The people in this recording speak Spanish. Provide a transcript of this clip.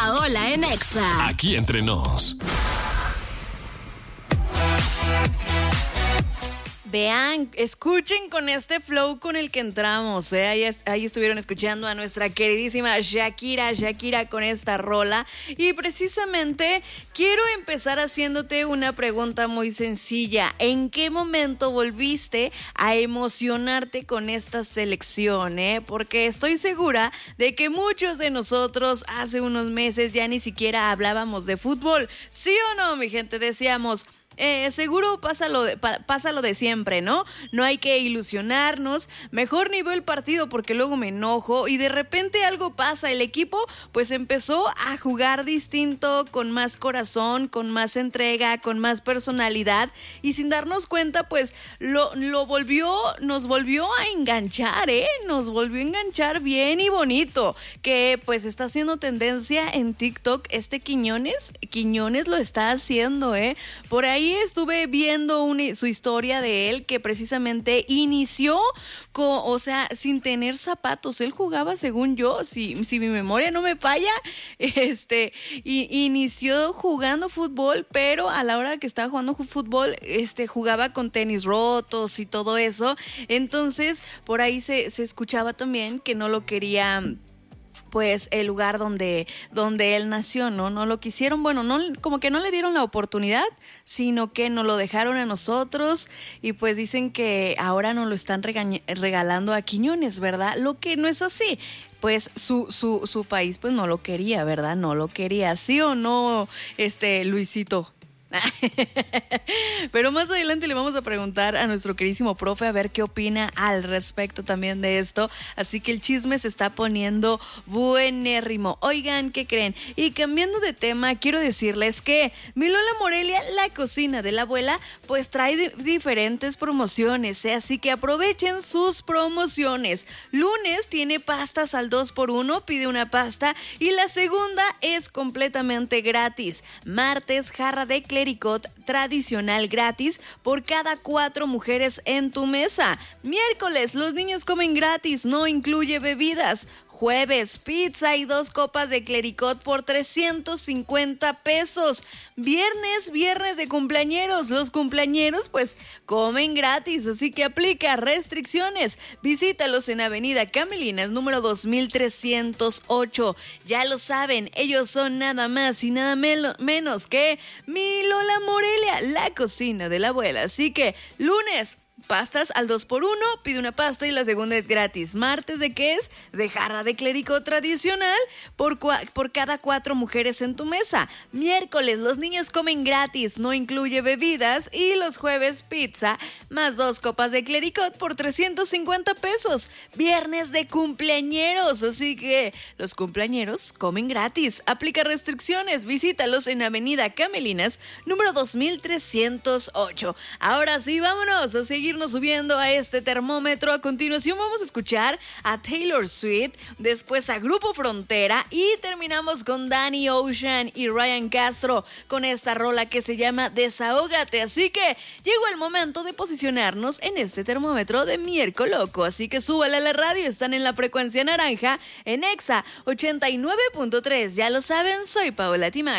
Paola en Exa. Aquí entre nos. Vean, escuchen con este flow con el que entramos, ¿eh? Ahí estuvieron escuchando a nuestra queridísima Shakira con esta rola. Y precisamente quiero empezar haciéndote una pregunta muy sencilla. ¿En qué momento volviste a emocionarte con esta selección, Porque estoy segura de que muchos de nosotros hace unos meses ya ni siquiera hablábamos de fútbol. ¿Sí o no, mi gente? Decíamos... seguro pasa lo de siempre, ¿no? No hay que ilusionarnos, mejor ni veo el partido porque luego me enojo y de repente algo pasa, el equipo pues empezó a jugar distinto, con más corazón, con más entrega, con más personalidad y sin darnos cuenta pues nos volvió a enganchar, nos volvió a enganchar bien y bonito, que pues está haciendo tendencia en TikTok Quiñones lo está haciendo, por ahí estuve viendo su historia de él que precisamente inició sin tener zapatos. Él jugaba, según yo, si mi memoria no me falla, inició jugando fútbol, pero a la hora que estaba jugando fútbol, jugaba con tenis rotos y todo eso. Entonces, por ahí se escuchaba también que no lo quería pues el lugar donde él nació, ¿no? No lo quisieron, bueno, no, como que no le dieron la oportunidad, sino que nos lo dejaron a nosotros y pues dicen que ahora nos lo están regalando a Quiñones, ¿verdad? Lo que no es así. Pues su país pues no lo quería, ¿verdad? No lo quería, ¿sí o no, Luisito? Pero más adelante le vamos a preguntar a nuestro queridísimo profe a ver qué opina al respecto también de esto, así que el chisme se está poniendo buenérrimo. Oigan, ¿qué creen? Y cambiando de tema, quiero decirles que mi Lola Morelia, la cocina de la abuela, pues trae diferentes promociones, así que aprovechen sus promociones. Lunes tiene pastas al 2x1, pide una pasta y la segunda es completamente gratis. Martes, jarra de clericot tradicional gratis por cada 4 mujeres en tu mesa. Miércoles, los niños comen gratis, no incluye bebidas. Jueves, pizza y 2 copas de clericot por 350 pesos. Viernes de cumpleañeros. Los cumpleañeros pues comen gratis, así que aplica restricciones. Visítalos en Avenida Camelinas, número 2308. Ya lo saben, ellos son nada más y nada menos que mi Lola Morelia, la cocina de la abuela. Así que lunes, pastas al 2x1, pide una pasta y la segunda es gratis. Martes, ¿de qué es? De jarra de clericot tradicional por cada 4 mujeres en tu mesa. Miércoles, los niños comen gratis, no incluye bebidas. Y los jueves, pizza más 2 copas de clericot por 350 pesos. Viernes de cumpleañeros, así que los cumpleañeros comen gratis. Aplica restricciones, visítalos en Avenida Camelinas, número 2308. Ahora sí, vámonos a seguirnos subiendo a este termómetro. A continuación vamos a escuchar a Taylor Swift, después a Grupo Frontera y terminamos con Danny Ocean y Ryan Castro con esta rola que se llama Desahógate. Así que llegó el momento de posicionarnos en este termómetro de miércoles loco, así que súbale a la radio. Están en la frecuencia naranja en Exa 89.3. Ya lo saben, soy Paola Timay.